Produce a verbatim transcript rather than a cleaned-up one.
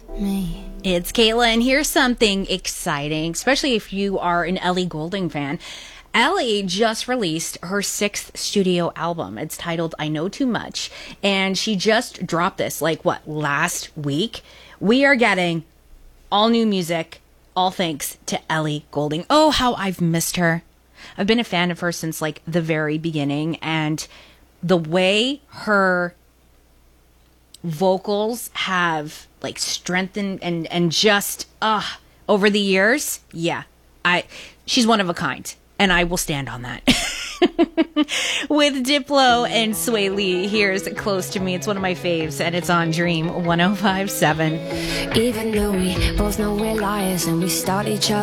me. It's Kayla, and here's something exciting, especially if you are an Ellie Goulding fan. Ellie just released her sixth studio album. It's titled I Know Too Much, and she just dropped this, like, what, last week? We are getting all new music, all thanks to Ellie Goulding. Oh, how I've missed her. I've been a fan of her since, like, the very beginning, and the way her vocals have, like, strengthened and, and just, uh, over the years, yeah, I, she's one of a kind. And I will stand on that. With Diplo and Sway Lee, here's Close to Me. It's one of my faves, and it's on Dream one oh five point seven. Even though we both know we're liars and we start each other